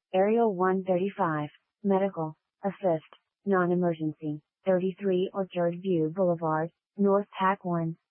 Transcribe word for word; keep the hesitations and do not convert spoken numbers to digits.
Area one thirty-five, Medical, Assist, Non-Emergency, thirty-three Orchard View Boulevard, North Pac one.